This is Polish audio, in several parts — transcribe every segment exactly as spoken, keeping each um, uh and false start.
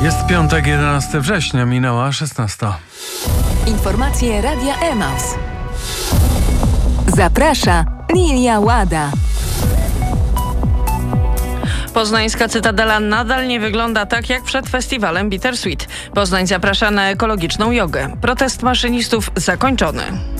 Jest piątek, jedenastego września, minęła szesnasta. Informacje Radia Emaus. Zaprasza Lilia Łada. Poznańska Cytadela nadal nie wygląda tak jak przed festiwalem Bittersweet. Poznań zaprasza na ekologiczną jogę. Protest maszynistów zakończony.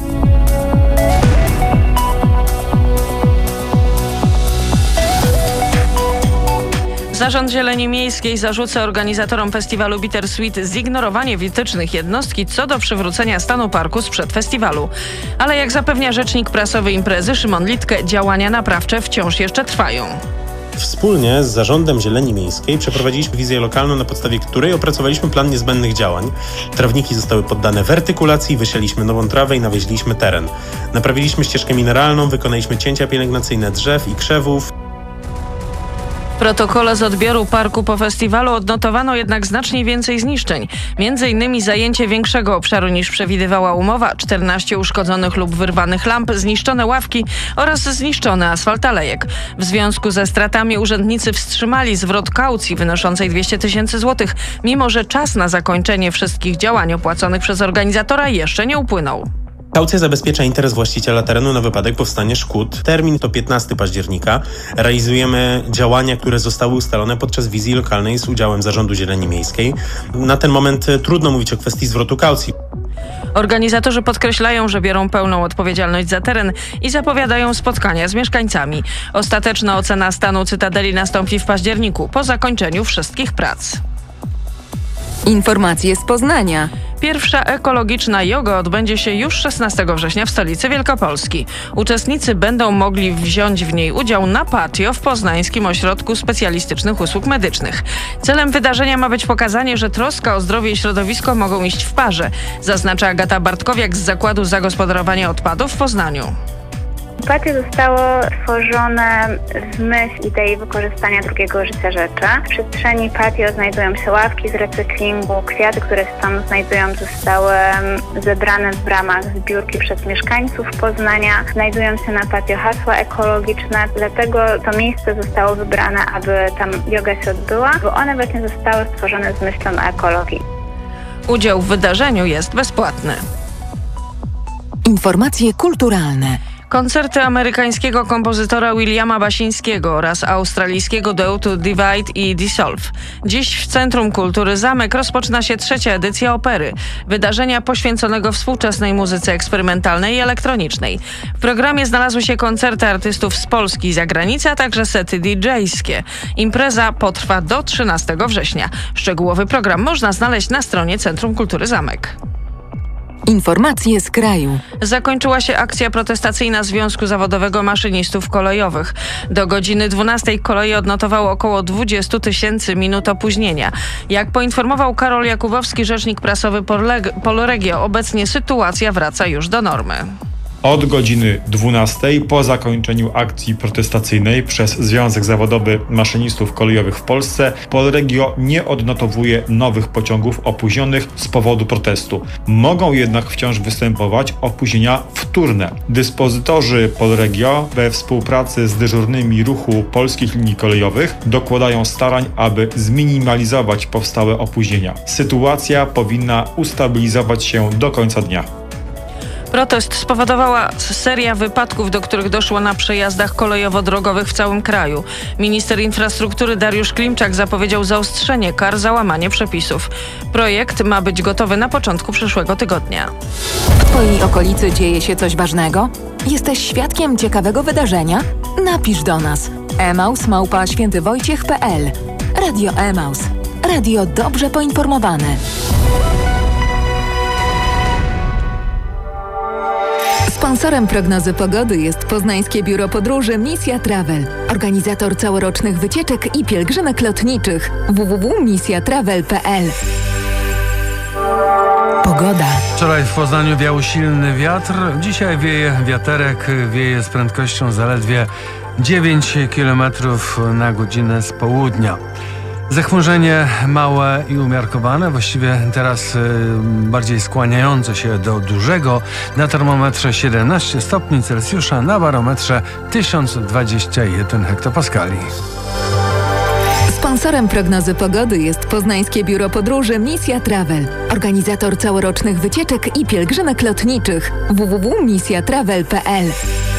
Zarząd Zieleni Miejskiej zarzuca organizatorom festiwalu Bittersweet zignorowanie wytycznych jednostki co do przywrócenia stanu parku sprzed festiwalu. Ale jak zapewnia rzecznik prasowy imprezy Szymon Litke, działania naprawcze wciąż jeszcze trwają. Wspólnie z Zarządem Zieleni Miejskiej przeprowadziliśmy wizję lokalną, na podstawie której opracowaliśmy plan niezbędnych działań. Trawniki zostały poddane wertykulacji, wysialiśmy nową trawę i nawieźliśmy teren. Naprawiliśmy ścieżkę mineralną, wykonaliśmy cięcia pielęgnacyjne drzew i krzewów. W protokole z odbioru parku po festiwalu odnotowano jednak znacznie więcej zniszczeń. Między innymi zajęcie większego obszaru niż przewidywała umowa, czternaście uszkodzonych lub wyrwanych lamp, zniszczone ławki oraz zniszczony asfalt alejek. W związku ze stratami urzędnicy wstrzymali zwrot kaucji wynoszącej dwieście tysięcy złotych, mimo że czas na zakończenie wszystkich działań opłaconych przez organizatora jeszcze nie upłynął. Kaucja zabezpiecza interes właściciela terenu na wypadek powstania szkód. Termin to piętnastego października. Realizujemy działania, które zostały ustalone podczas wizji lokalnej z udziałem Zarządu Zieleni Miejskiej. Na ten moment trudno mówić o kwestii zwrotu kaucji. Organizatorzy podkreślają, że biorą pełną odpowiedzialność za teren i zapowiadają spotkania z mieszkańcami. Ostateczna ocena stanu Cytadeli nastąpi w październiku, po zakończeniu wszystkich prac. Informacje z Poznania. Pierwsza ekologiczna joga odbędzie się już szesnastego września w stolicy Wielkopolski. Uczestnicy będą mogli wziąć w niej udział na patio w Poznańskim Ośrodku Specjalistycznych Usług Medycznych. Celem wydarzenia ma być pokazanie, że troska o zdrowie i środowisko mogą iść w parze, zaznacza Agata Bartkowiak z Zakładu Zagospodarowania Odpadów w Poznaniu. Patio zostało stworzone w myśl idei wykorzystania drugiego życia rzeczy. W przestrzeni patio znajdują się ławki z recyklingu, kwiaty, które się tam znajdują, zostały zebrane w ramach zbiórki przez mieszkańców Poznania. Znajdują się na patio hasła ekologiczne, dlatego to miejsce zostało wybrane, aby tam joga się odbyła, bo one właśnie zostały stworzone z myślą o ekologii. Udział w wydarzeniu jest bezpłatny. Informacje kulturalne. Koncerty amerykańskiego kompozytora Williama Basińskiego oraz australijskiego duetu Divide i Dissolve. Dziś w Centrum Kultury Zamek rozpoczyna się trzecia edycja opery, wydarzenia poświęconego współczesnej muzyce eksperymentalnej i elektronicznej. W programie znalazły się koncerty artystów z Polski i zagranicy, a także sety didżejskie. Impreza potrwa do trzynastego września. Szczegółowy program można znaleźć na stronie Centrum Kultury Zamek. Informacje z kraju. Zakończyła się akcja protestacyjna Związku Zawodowego Maszynistów Kolejowych. Do godziny dwunastej koleje odnotowało około dwadzieścia tysięcy minut opóźnienia. Jak poinformował Karol Jakubowski, rzecznik prasowy Polregio, obecnie sytuacja wraca już do normy. Od godziny dwunastej po zakończeniu akcji protestacyjnej przez Związek Zawodowy Maszynistów Kolejowych w Polsce Polregio nie odnotowuje nowych pociągów opóźnionych z powodu protestu. Mogą jednak wciąż występować opóźnienia wtórne. Dyspozytorzy Polregio we współpracy z dyżurnymi ruchu polskich linii kolejowych dokładają starań, aby zminimalizować powstałe opóźnienia. Sytuacja powinna ustabilizować się do końca dnia. Protest spowodowała seria wypadków, do których doszło na przejazdach kolejowo-drogowych w całym kraju. Minister infrastruktury Dariusz Klimczak zapowiedział zaostrzenie kar za łamanie przepisów. Projekt ma być gotowy na początku przyszłego tygodnia. W Twojej okolicy dzieje się coś ważnego? Jesteś świadkiem ciekawego wydarzenia? Napisz do nas. emaus małpa świętywojciech kropka pe el. Radio Emaus. Radio dobrze poinformowane. Sponsorem prognozy pogody jest Poznańskie Biuro Podróży Misja Travel, organizator całorocznych wycieczek i pielgrzymek lotniczych. w w w kropka misja travel kropka pe el. Pogoda. Wczoraj w Poznaniu wiał silny wiatr, dzisiaj wieje wiaterek, wieje z prędkością zaledwie dziewięć kilometrów na godzinę z południa. Zachmurzenie małe i umiarkowane, właściwie teraz y, bardziej skłaniające się do dużego. Na termometrze siedemnaście stopni Celsjusza, na barometrze tysiąc dwadzieścia jeden hektopaskali. Sponsorem prognozy pogody jest Poznańskie Biuro Podróży Misja Travel, organizator całorocznych wycieczek i pielgrzymek lotniczych w w w kropka misja travel kropka p l.